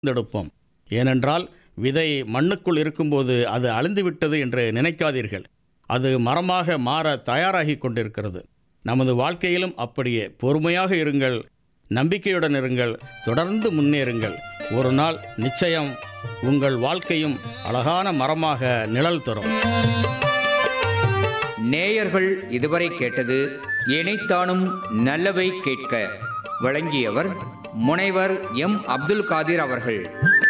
தேர்ந்தெடுப்போம். ஏனென்றால் விதை மண்ணுக்குள் இருக்கும்போது அது அழிந்துவிட்டது என்று நினைக்காதீர்கள். அது மரமாக மாற தயாராகி கொண்டிருக்கிறது. நமது வாழ்க்கையிலும் அப்படியே பொறுமையாக இருங்கள், நம்பிக்கையுடன் இருங்கள், தொடர்ந்து முன்னேறுங்கள். ஒரு நாள் நிச்சயம் உங்கள் வாழ்க்கையும் அழகான மரமாக நிழல் தரும். நேயர்கள் இதுவரை கேட்டது இணைத்தானும் நல்லவை கேட்க. வழங்கியவர் முனைவர் எம். அப்துல் காதிர் அவர்கள்.